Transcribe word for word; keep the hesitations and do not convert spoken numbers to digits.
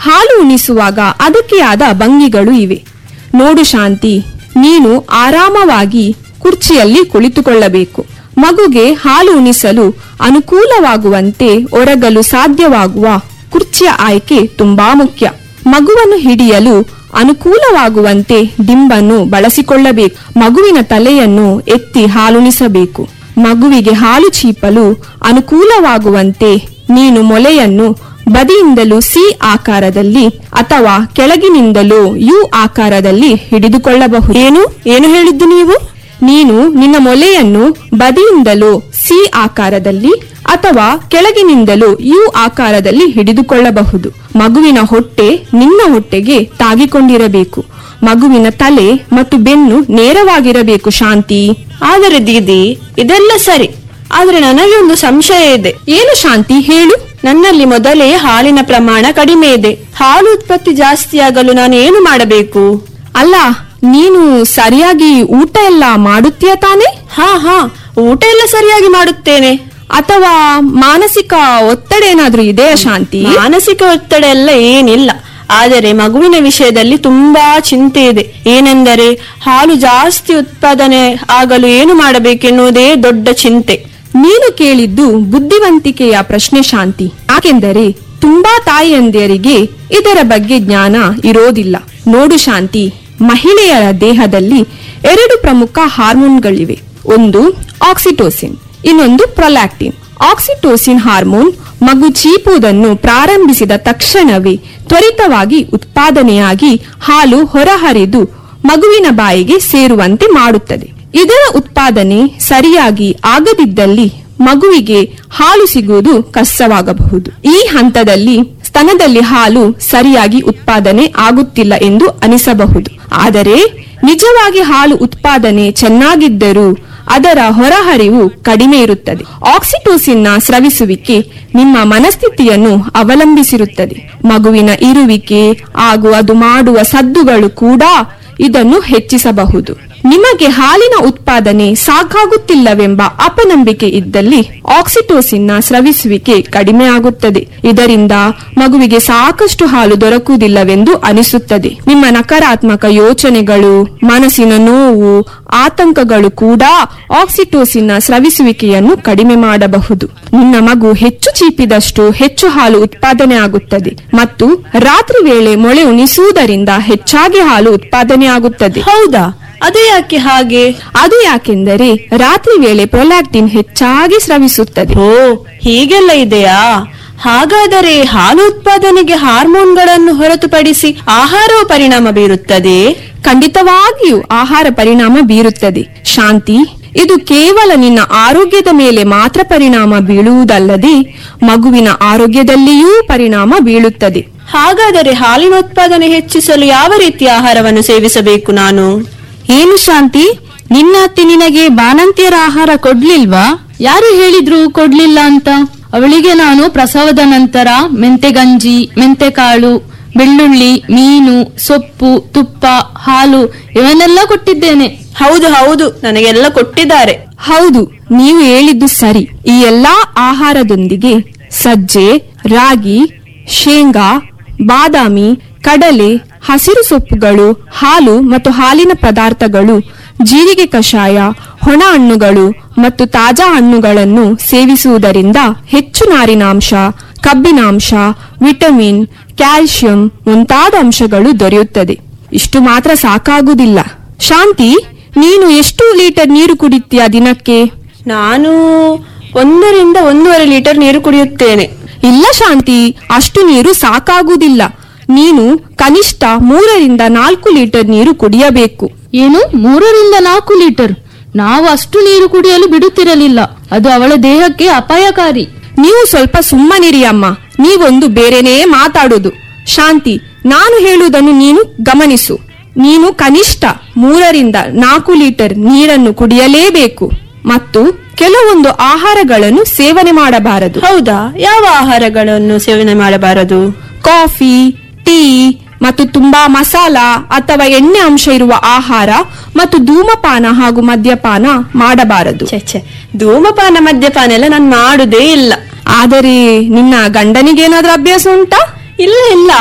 ಹಾಲು ಉಣಿಸುವಾಗ ಅದಕ್ಕೆ ಆದ ಭಂಗಿಗಳು ಇವೆ. ನೋಡು ಶಾಂತಿ, ನೀನು ಆರಾಮವಾಗಿ ಕುರ್ಚಿಯಲ್ಲಿ ಕುಳಿತುಕೊಳ್ಳಬೇಕು. ಮಗುಗೆ ಹಾಲು ಉಣಿಸಲು ಅನುಕೂಲವಾಗುವಂತೆ ಒರಗಲು ಸಾಧ್ಯವಾಗುವ ಕುರ್ಚಿಯ ಆಯ್ಕೆ ತುಂಬಾ ಮುಖ್ಯ. ಮಗುವನ್ನು ಹಿಡಿಯಲು ಅನುಕೂಲವಾಗುವಂತೆ ದಿಂಬನ್ನು ಬಳಸಿಕೊಳ್ಳಬೇಕು. ಮಗುವಿನ ತಲೆಯನ್ನು ಎತ್ತಿ ಹಾಲುಣಿಸಬೇಕು. ಮಗುವಿಗೆ ಹಾಲು ಚೀಪಲು ಅನುಕೂಲವಾಗುವಂತೆ ನೀನು ಮೊಲೆಯನ್ನು ಬದಿಯಿಂದಲೂ ಸಿ ಆಕಾರದಲ್ಲಿ ಅಥವಾ ಕೆಳಗಿನಿಂದಲೂ ಯು ಆಕಾರದಲ್ಲಿ ಹಿಡಿದುಕೊಳ್ಳಬಹುದು. ಏನು ಏನು ಹೇಳಿದ್ದು ನೀವು? ನೀನು ನಿನ್ನ ಮೊಲೆಯನ್ನು ಬದಿಯಿಂದಲೂ ಸಿ ಆಕಾರದಲ್ಲಿ ಅಥವಾ ಕೆಳಗಿನಿಂದಲೂ ಯು ಆಕಾರದಲ್ಲಿ ಹಿಡಿದುಕೊಳ್ಳಬಹುದು. ಮಗುವಿನ ಹೊಟ್ಟೆ ನಿನ್ನ ಹೊಟ್ಟೆಗೆ ತಾಗಿಕೊಂಡಿರಬೇಕು. ಮಗುವಿನ ತಲೆ ಮತ್ತು ಬೆನ್ನು ನೇರವಾಗಿರಬೇಕು ಶಾಂತಿ. ಆದರೆ ದೀದಿ, ಇದೆಲ್ಲ ಸರಿ, ಆದ್ರೆ ನನಗೆ ಒಂದು ಸಂಶಯ ಇದೆ. ಏನು ಶಾಂತಿ, ಹೇಳು. ನನ್ನಲ್ಲಿ ಮೊದಲೇ ಹಾಲಿನ ಪ್ರಮಾಣ ಕಡಿಮೆ ಇದೆ. ಹಾಲು ಉತ್ಪತ್ತಿ ಜಾಸ್ತಿಯಾಗಲು ನಾನು ಏನು ಮಾಡಬೇಕು? ಅಲ್ಲ, ನೀನು ಸರಿಯಾಗಿ ಊಟ ಎಲ್ಲ ಮಾಡುತ್ತೀಯ ತಾನೆ? ಹಾ ಹಾ ಊಟ ಎಲ್ಲ ಸರಿಯಾಗಿ ಮಾಡುತ್ತೇನೆ. ಅಥವಾ ಮಾನಸಿಕ ಒತ್ತಡ ಏನಾದ್ರೂ ಇದೆಯಾ ಶಾಂತಿ? ಮಾನಸಿಕ ಒತ್ತಡ ಎಲ್ಲ ಏನಿಲ್ಲ, ಆದರೆ ಮಗುವಿನ ವಿಷಯದಲ್ಲಿ ತುಂಬಾ ಚಿಂತೆ ಇದೆ. ಏನೆಂದರೆ ಹಾಲು ಜಾಸ್ತಿ ಉತ್ಪಾದನೆ ಆಗಲು ಏನು ಮಾಡಬೇಕೆನ್ನುವುದೇ ದೊಡ್ಡ ಚಿಂತೆ. ನೀನು ಕೇಳಿದ್ದು ಬುದ್ಧಿವಂತಿಕೆಯ ಪ್ರಶ್ನೆ ಶಾಂತಿ. ಯಾಕೆಂದರೆ ತುಂಬಾ ತಾಯಿಯಂದಿಯರಿಗೆ ಇದರ ಬಗ್ಗೆ ಜ್ಞಾನ ಇರೋದಿಲ್ಲ. ನೋಡು ಶಾಂತಿ, ಮಹಿಳೆಯರ ದೇಹದಲ್ಲಿ ಎರಡು ಪ್ರಮುಖ ಹಾರ್ಮೋನ್ಗಳಿವೆ. ಒಂದು ಆಕ್ಸಿಟೋಸಿನ್, ಇನ್ನೊಂದು ಪ್ರೊಲ್ಯಾಕ್ಟಿನ್. ಆಕ್ಸಿಟೋಸಿನ್ ಹಾರ್ಮೋನ್ ಮಗು ಚೀಪುವುದನ್ನು ಪ್ರಾರಂಭಿಸಿದ ತಕ್ಷಣವೇ ತ್ವರಿತವಾಗಿ ಉತ್ಪಾದನೆಯಾಗಿ ಹಾಲು ಹೊರಹರಿದು ಮಗುವಿನ ಬಾಯಿಗೆ ಸೇರುವಂತೆ ಮಾಡುತ್ತದೆ. ಇದರ ಉತ್ಪಾದನೆ ಸರಿಯಾಗಿ ಆಗದಿದ್ದಲ್ಲಿ ಮಗುವಿಗೆ ಹಾಲು ಸಿಗುವುದು ಕಷ್ಟವಾಗಬಹುದು. ಈ ಹಂತದಲ್ಲಿ ಸ್ತನದಲ್ಲಿ ಹಾಲು ಸರಿಯಾಗಿ ಉತ್ಪಾದನೆ ಆಗುತ್ತಿಲ್ಲ ಎಂದು ಅನಿಸಬಹುದು. ಆದರೆ ನಿಜವಾಗಿ ಹಾಲು ಉತ್ಪಾದನೆ ಚೆನ್ನಾಗಿದ್ದರೂ ಅದರ ಹೊರಹರಿವು ಕಡಿಮೆ ಇರುತ್ತದೆ. ಆಕ್ಸಿಟೋಸಿನ್ನ ಸ್ರವಿಸುವಿಕೆ ನಿಮ್ಮ ಮನಸ್ಥಿತಿಯನ್ನು ಅವಲಂಬಿಸಿರುತ್ತದೆ. ಮಗುವಿನ ಇರುವಿಕೆ ಹಾಗೂ ಅದು ಮಾಡುವ ಸದ್ದುಗಳು ಕೂಡ ಇದನ್ನು ಹೆಚ್ಚಿಸಬಹುದು. ನಿಮಗೆ ಹಾಲಿನ ಉತ್ಪಾದನೆ ಸಾಕಾಗುತ್ತಿಲ್ಲವೆಂಬ ಅಪನಂಬಿಕೆ ಇದ್ದಲ್ಲಿ ಆಕ್ಸಿಟೋಸಿನ್ನ ಸ್ರವಿಸುವಿಕೆ ಕಡಿಮೆ ಆಗುತ್ತದೆ. ಇದರಿಂದ ಮಗುವಿಗೆ ಸಾಕಷ್ಟು ಹಾಲು ದೊರಕುವುದಿಲ್ಲವೆಂದು ಅನಿಸುತ್ತದೆ. ನಿಮ್ಮ ನಕಾರಾತ್ಮಕ ಯೋಚನೆಗಳು, ಮನಸ್ಸಿನ ನೋವು, ಆತಂಕಗಳು ಕೂಡ ಆಕ್ಸಿಟೋಸಿನ್ನ ಸ್ರವಿಸುವಿಕೆಯನ್ನು ಕಡಿಮೆ ಮಾಡಬಹುದು. ನಿನ್ನ ಮಗು ಹೆಚ್ಚು ಚೀಪಿದಷ್ಟು ಹೆಚ್ಚು ಹಾಲು ಉತ್ಪಾದನೆ ಆಗುತ್ತದೆ ಮತ್ತು ರಾತ್ರಿ ವೇಳೆ ಮೊಳೆ ಉಣಿಸುವುದರಿಂದ ಹೆಚ್ಚಾಗಿ ಹಾಲು ಉತ್ಪಾದನೆ ಆಗುತ್ತದೆ. ಹೌದಾ? ಅದು ಯಾಕೆ ಹಾಗೆ? ಅದು ಯಾಕೆಂದರೆ ರಾತ್ರಿ ವೇಳೆ ಪ್ರೊಲ್ಯಾಕ್ಟಿನ್ ಹೆಚ್ಚಾಗಿ ಸ್ರವಿಸುತ್ತದೆ. ಓ, ಹೀಗೆಲ್ಲ ಇದೆಯಾ? ಹಾಗಾದರೆ ಹಾಲು ಉತ್ಪಾದನೆಗೆ ಹಾರ್ಮೋನ್ಗಳನ್ನು ಹೊರತುಪಡಿಸಿ ಆಹಾರವು ಪರಿಣಾಮ ಬೀರುತ್ತದೆ? ಖಂಡಿತವಾಗಿಯೂ ಆಹಾರ ಪರಿಣಾಮ ಬೀರುತ್ತದೆ ಶಾಂತಿ. ಇದು ಕೇವಲ ನಿನ್ನ ಆರೋಗ್ಯದ ಮೇಲೆ ಮಾತ್ರ ಪರಿಣಾಮ ಬೀಳುವುದಲ್ಲದೆ ಮಗುವಿನ ಆರೋಗ್ಯದಲ್ಲಿಯೂ ಪರಿಣಾಮ ಬೀಳುತ್ತದೆ. ಹಾಗಾದರೆ ಹಾಲಿನ ಉತ್ಪಾದನೆ ಹೆಚ್ಚಿಸಲು ಯಾವ ರೀತಿಯ ಆಹಾರವನ್ನು ಸೇವಿಸಬೇಕು ನಾನು? ಏನು ಶಾಂತಿ, ನಿನ್ನ ಅತ್ತೆ ನಿನಗೆ ಬಾಣಂತಿಯರ ಆಹಾರ ಕೊಡ್ಲಿಲ್ವಾ? ಯಾರು ಹೇಳಿದ್ರು ಕೊಡ್ಲಿಲ್ಲ ಅಂತ? ಅವಳಿಗೆ ನಾನು ಪ್ರಸವದ ನಂತರ ಮೆಂತೆಗಂಜಿ, ಮೆಂತೆಕಾಳು, ಬೆಳ್ಳುಳ್ಳಿ, ಮೀನು, ಸೊಪ್ಪು, ತುಪ್ಪ, ಹಾಲು ಇವನ್ನೆಲ್ಲ ಕೊಟ್ಟಿದ್ದೇನೆ. ಹೌದು ಹೌದು, ನನಗೆಲ್ಲ ಕೊಟ್ಟಿದ್ದಾರೆ. ಹೌದು, ನೀವು ಹೇಳಿದ್ದು ಸರಿ. ಈ ಎಲ್ಲಾ ಆಹಾರದೊಂದಿಗೆ ಸಜ್ಜೆ, ರಾಗಿ, ಶೇಂಗಾ, ಬಾದಾಮಿ, ಕಡಲೆ, ಹಸಿರು ಸೊಪ್ಪುಗಳು, ಹಾಲು ಮತ್ತು ಹಾಲಿನ ಪದಾರ್ಥಗಳು, ಜೀರಿಗೆ ಕಷಾಯ, ಒಣ ಹಣ್ಣುಗಳು ಮತ್ತು ತಾಜಾ ಹಣ್ಣುಗಳನ್ನು ಸೇವಿಸುವುದರಿಂದ ಹೆಚ್ಚು ನಾರಿನಾಂಶ, ಕಬ್ಬಿನಾಂಶ, ವಿಟಮಿನ್, ಕ್ಯಾಲ್ಸಿಯಂ ಮುಂತಾದ ಅಂಶಗಳು ದೊರೆಯುತ್ತದೆ. ಇಷ್ಟು ಮಾತ್ರ ಸಾಕಾಗುವುದಿಲ್ಲ ಶಾಂತಿ. ನೀನು ಎಷ್ಟು ಲೀಟರ್ ನೀರು ಕುಡಿತೀಯ ದಿನಕ್ಕೆ? ನಾನು ಒಂದರಿಂದ ಒಂದೂವರೆ ಲೀಟರ್ ನೀರು ಕುಡಿಯುತ್ತೇನೆ. ಇಲ್ಲ ಶಾಂತಿ, ಅಷ್ಟು ನೀರು ಸಾಕಾಗುವುದಿಲ್ಲ. ನೀನು ಕನಿಷ್ಠ ಮೂರರಿಂದ ನಾಲ್ಕು ಲೀಟರ್ ನೀರು ಕುಡಿಯಬೇಕು. ಏನು, ಮೂರರಿಂದ ನಾಲ್ಕು ಲೀಟರ್? ನಾವು ಅಷ್ಟು ನೀರು ಕುಡಿಯಲು ಬಿಡುತ್ತಿರಲಿಲ್ಲ. ಅದು ಅವಳ ದೇಹಕ್ಕೆ ಅಪಾಯಕಾರಿ. ನೀವು ಸ್ವಲ್ಪ ಸುಮ್ಮನಿರಿ ಅಮ್ಮ. ನೀವೊಂದು ಬೇರೆನೇ ಮಾತಾಡೋದು. ಶಾಂತಿ, ನಾನು ಹೇಳುವುದನ್ನು ನೀನು ಗಮನಿಸು. ನೀನು ಕನಿಷ್ಠ ಮೂರರಿಂದ ನಾಲ್ಕು ಲೀಟರ್ ನೀರನ್ನು ಕುಡಿಯಲೇಬೇಕು ಮತ್ತು ಕೆಲವೊಂದು ಆಹಾರಗಳನ್ನು ಸೇವನೆ ಮಾಡಬಾರದು. ಹೌದಾ? ಯಾವ ಆಹಾರಗಳನ್ನು ಸೇವನೆ ಮಾಡಬಾರದು? ಕಾಫಿ, ಟೀ ಮತ್ತು ತುಂಬಾ ಮಸಾಲ ಅಥವಾ ಎಣ್ಣೆ ಅಂಶ ಇರುವ ಆಹಾರ ಮತ್ತು ಧೂಮಪಾನ ಹಾಗೂ ಮದ್ಯಪಾನ ಮಾಡಬಾರದು. ಛೆ, ಧೂಮಪಾನ ಮದ್ಯಪಾನ ಎಲ್ಲ ನಾನು ಮಾಡುದೇ ಇಲ್ಲ. ಆದರೆ ನಿನ್ನ ಗಂಡನಿಗೇನಾದ್ರೂ ಅಭ್ಯಾಸ ಉಂಟಾ? ಇಲ್ಲ ಇಲ್ಲ,